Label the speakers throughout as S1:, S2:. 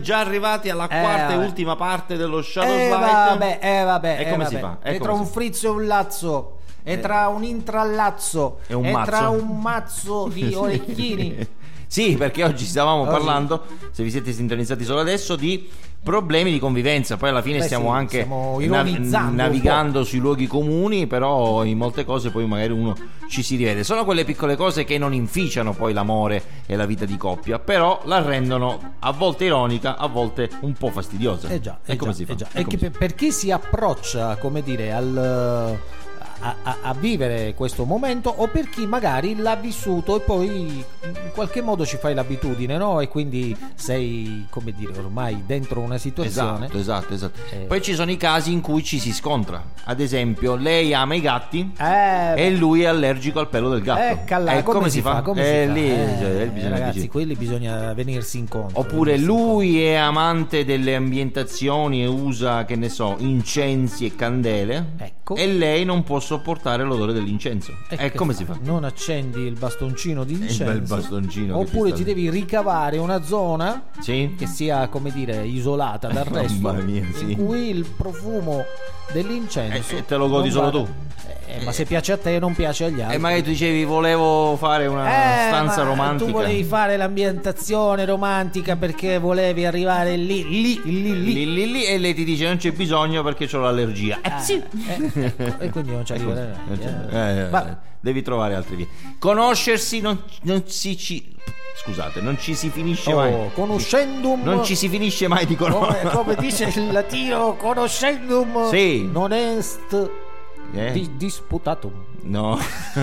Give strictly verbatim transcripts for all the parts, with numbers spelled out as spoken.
S1: Già arrivati alla
S2: Eh,
S1: quarta e
S2: vabbè.
S1: ultima parte dello Shadow
S2: Eh
S1: Slide.
S2: vabbè, eh vabbè,
S1: E
S2: eh,
S1: come
S2: vabbè.
S1: si fa? E
S2: E
S1: come
S2: tra
S1: si
S2: un
S1: fa?
S2: frizzo e un lazzo, e tra un intrallazzo,
S1: E un
S2: e
S1: mazzo.
S2: tra un mazzo di orecchini.
S1: Sì, perché oggi stavamo
S2: Oggi-
S1: parlando, se vi siete sintonizzati solo adesso, di problemi di convivenza. Poi alla fine
S2: Beh,
S1: stiamo
S2: sì,
S1: anche
S2: stiamo
S1: nav-
S2: ironizzando un
S1: navigando sui luoghi comuni, però in molte cose poi magari uno ci si rivede. Sono quelle piccole cose che non inficiano poi l'amore e la vita di coppia, però la rendono a volte ironica, a volte un po' fastidiosa.
S2: Eh già,
S1: e
S2: eh
S1: come
S2: già,
S1: si fa?
S2: eh già.
S1: E
S2: E
S1: come
S2: che
S1: si
S2: per, per chi si approccia, come dire, al a, a- a vivere questo momento, o per chi magari l'ha vissuto e poi in qualche modo ci fai l'abitudine, no? E quindi sei, come dire, ormai dentro una situazione.
S1: Esatto, esatto, esatto.
S2: Eh.
S1: Poi ci sono i casi in cui ci si scontra. Ad esempio, lei ama i gatti
S2: Eh,
S1: e lui è allergico al pelo del gatto.
S2: Ecca là,
S1: E
S2: come, si fa? Come
S1: Eh,
S2: si fa?
S1: lì,
S2: Eh,
S1: cioè, bisogna
S2: ragazzi,
S1: dirci.
S2: quelli bisogna venirsi incontro.
S1: Oppure
S2: venirsi
S1: lui è amante delle ambientazioni e usa, che ne so, incensi e candele.
S2: Ecco.
S1: E lei non può sopportare l'odore dell'incenso.
S2: E
S1: E
S2: che
S1: come
S2: fai?
S1: si fa?
S2: Non accendi il bastoncino di incenso,
S1: bel bastoncino che
S2: oppure
S1: ci
S2: ti
S1: sta-
S2: devi ricavare una zona
S1: Sì?
S2: che sia, come dire, isolata dal
S1: Mamma
S2: resto,
S1: mia, sì.
S2: in cui il profumo dell'incenso
S1: E- e te lo godi
S2: non
S1: solo
S2: vada-
S1: tu.
S2: Eh, ma se piace a te non piace agli altri.
S1: E magari tu dicevi volevo fare una
S2: Eh,
S1: stanza
S2: ma
S1: romantica.
S2: tu volevi fare l'ambientazione romantica perché volevi arrivare lì, lì, lì, lì.
S1: Lì, lì, lì, e lei ti dice non c'è bisogno perché ho l'allergia. Eh,
S2: Eh,
S1: sì.
S2: eh, ecco, e quindi non ci
S1: E così,
S2: arriverai.
S1: non c'è-
S2: Eh,
S1: eh,
S2: vabbè.
S1: devi trovare altri vie. Conoscersi non, non si ci scusate, non ci si finisce mai.
S2: Oh, conoscendum,
S1: Non ci si finisce mai di
S2: come,
S1: conoscere.
S2: come dice il latino, conoscendum
S1: Sì.
S2: non est
S1: Eh?
S2: di disputatum.
S1: No.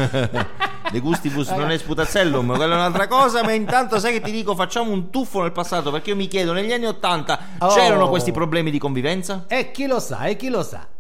S1: De gustibus non è sputazzellum, quella è un'altra cosa, ma intanto sai che ti dico, facciamo un tuffo nel passato, perché io mi chiedo, negli anni ottanta
S2: Oh.
S1: c'erano questi problemi di convivenza?
S2: E chi lo sa, e chi lo sa.